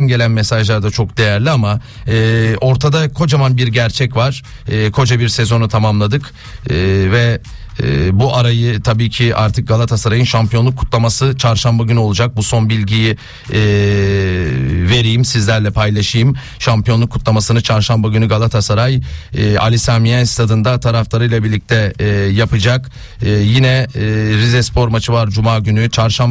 sizlerden gelen mesajlar da çok değerli ama ortada kocaman bir gerçek var. Koca bir sezonu tamamladık ve bu arayı tabii ki artık Galatasaray'ın şampiyonluk kutlaması çarşamba günü olacak. Bu son bilgiyi vereyim, sizlerle paylaşayım. Şampiyonluk kutlamasını çarşamba günü Galatasaray Ali Sami Yen stadında taraftarıyla birlikte yapacak. Yine Rizespor maçı var cuma günü. Çarşamba